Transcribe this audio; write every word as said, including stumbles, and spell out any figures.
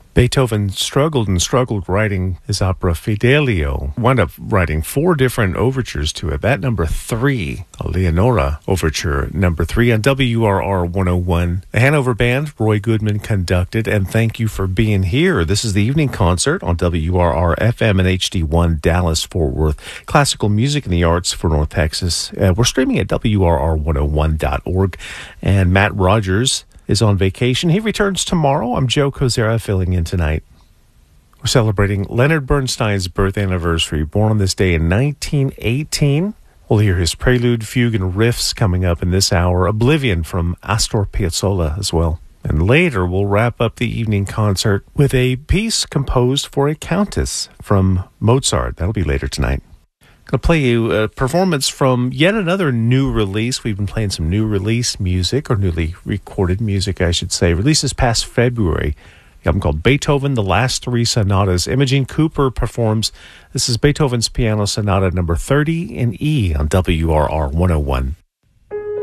Beethoven struggled and struggled writing his opera Fidelio. Wound up writing four different overtures to it. That number three, a Leonora overture, number three on W R R one oh one. The Hanover Band, Roy Goodman conducted, and thank you for being here. This is the evening concert on W R R F M and H D one Dallas Fort Worth. Classical music and the arts for North Texas. Uh, we're streaming at W R R one oh one dot org, and Matt Rogers is on vacation. He returns tomorrow. I'm Joe Kozera filling in tonight. We're celebrating Leonard Bernstein's birth anniversary, born on this day in nineteen eighteen. We'll hear his prelude, fugue, and riffs coming up in this hour. Oblivion from Astor Piazzolla as well. And later, we'll wrap up the evening concert with a piece composed for a countess from Mozart. That'll be later tonight. Going to play you a performance from yet another new release. We've been playing some new release music, or newly recorded music, I should say. Released this past February. The album called Beethoven, The Last Three Sonatas. Imogene Cooper performs. This is Beethoven's Piano Sonata number thirty in E on W R R one oh one.